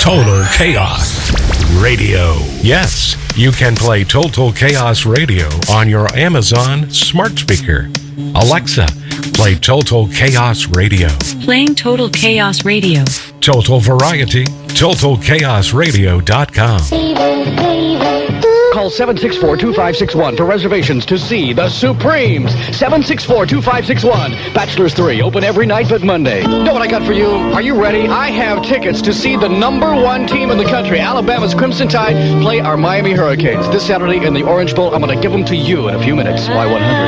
Total Chaos Radio. Yes, you can play Total Chaos Radio on your Amazon smart speaker. Alexa, play Total Chaos Radio. Playing Total Chaos Radio. Total Variety, TotalChaosRadio.com. Call 764-2561 for reservations to see the Supremes. 764-2561. Bachelors 3, open every night but Monday. Know what I got for you? Are you ready? I have tickets to see the #1 team in the country, Alabama's Crimson Tide, play our Miami Hurricanes this Saturday in the Orange Bowl. I'm going to give them to you in a few minutes. Y100.